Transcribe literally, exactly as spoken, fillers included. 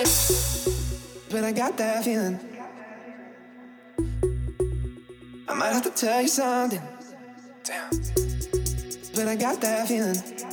But I got that feeling. I might have to tell you something. Damn. But I got that feeling.